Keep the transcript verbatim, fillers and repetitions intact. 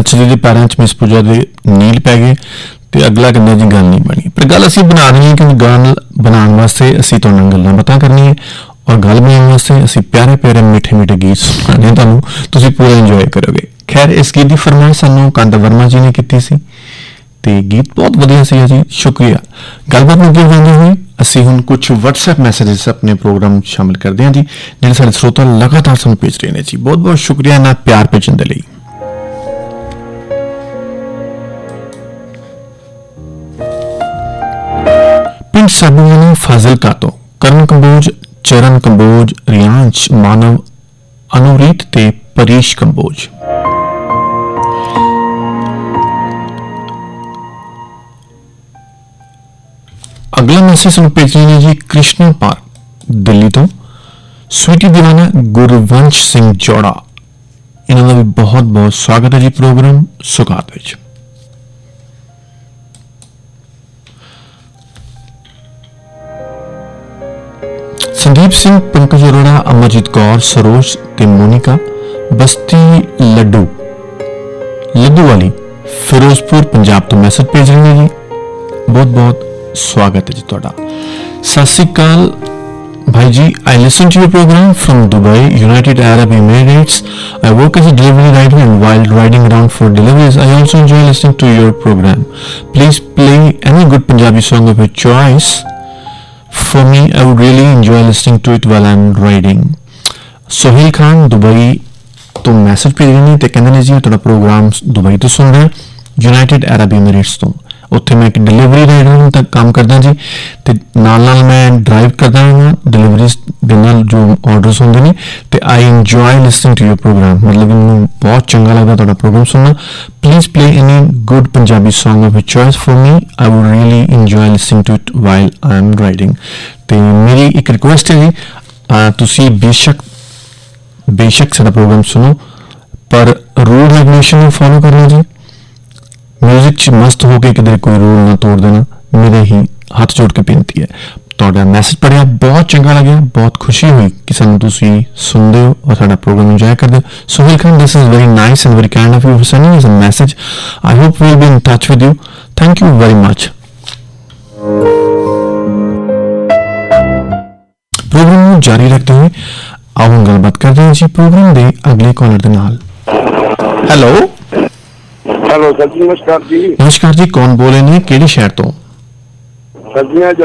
ਅੱਛਾ जी पैरों च मिस पूजा के नील पै गए तो अगला कहना जी गल नहीं बनी पर गल असी बना रही कि गल बनाने वास्ते असी तुहाडे नाल गल्लां बातां करनी है और गल बनाने वास्ते असी प्यारे प्यारे मीठे मीठे गीत सुनाने तुहानूं तुसीं पूरा इंजॉय करोगे। खैर इस गीत की फरमाइश सानूं कांता वर्मा जी ने की सी ते गीत बहुत वधिया सी जी, शुक्रिया। गलबात में अगे जांदे होए ਅਸੀਂ ਹੁਣ ਕੁਝ WhatsApp ਮੈਸੇजेस ਆਪਣੇ ਪ੍ਰੋਗਰਾਮ ਸ਼ਾਮਿਲ ਕਰਦੇ ਹਾਂ ਜੀ ਜਿਹੜੇ ਸਾਡੇ ਸਰੋਤਾ ਲਗਾਤਾਰ ਸਾਨੂੰ ਭੇਜ ਰਹੇ ਨੇ ਜੀ। ਬਹੁਤ ਬਹੁਤ ਸ਼ੁਕਰੀਆ ਇਹਨਾਂ ਪਿਆਰ ਭੇਜਣ ਦੇ ਲਈ। ਪਿੰਡ ਸਾਬੂਵਾਲਾ ਫਾਜ਼ਿਲਕਾ ਤੋਂ ਕਰਨ ਕੰਬੋਜ, ਚਰਨ ਕੰਬੋਜ, ਰਿਆਂਸ਼ ਮਾਨਵ, ਅਨੁਰੀਤ ਤੇ ਪਰੀਸ਼ ਕੰਬੋਜ। अगला मैसेज भेज रहे हैं जी कृष्णा पार्क दिल्ली तो स्वीटी दीवाना गुरवंश सिंह जोड़ा, इन्होंने भी बहुत बहुत स्वागत है जी प्रोग्राम सुगात विच। संदीप सिंह, पंकज अरोड़ा, अमरजीत कौर, सरोज ते मोनिका बस्ती लड्डू लड्डू वाली फिरोजपुर पंजाब तो मैसेज भेज रहे हैं जी। बहुत बहुत स्वागत है जी तुहाडा। सत श्री अकाल भाई जी, I listen to your programme from Dubai, United Arab Emirates. I work as a delivery rider and while riding around for deliveries I also enjoy listening to your program. Please play any good Punjabi song of your choice for me. I would really enjoy listening to it while I'm riding. Sohail Khan Dubai तो message भेज रहे हैं ते कहंदे ने जी तुहाडा programme Dubai तो सुन रहे यूनाइटेड अरब एमिरेट्स तो। उत्थे मैं एक डिलीवरी राइडर तक काम करदा जी ते नाल नाल मैं ड्राइव करदा हां डिलीवरीज दे नाल जो ऑर्डर्स होंदे ने ते I enjoy listening to your programme. मतलब मैनूं बहुत चंगा लगदा तुहाडा प्रोग्राम सुनना। Please play any good Punjabi song of your choice for me. I would really enjoy listening to it while I am riding. ते मेरी एक रिक्वेस्ट है जी तुसीं बेशक बेशक साडा प्रोग्राम सुनो पर रूल रेगुलेशन नूं फॉलो करना जी। म्यूजिक च मस्त हो के किधर कोई रूल ना तोड़ देना, मेरे ही हाथ जोड़ के बेनती है। तुहाडा मैसेज पढ़िया बहुत चंगा लग्या, बहुत खुशी हुई कि सानूं तुसीं सुनदे हो और साडा प्रोग्राम इंजॉय करदे हो। Sohail Khan, this is very nice and very kind of you for sending us a message. I hope we will be in touch with you. Thank you very much. Programme नूं जारी रखते हुए आओ हम गलबात करते हैं जी प्रोग्राम दे अगले कॉलर दे नाल। हेलो हेलो सर जी, नमस्कार जी। नमस्कार जी, कौन बोले ने, केड़े शहर तो? सर जी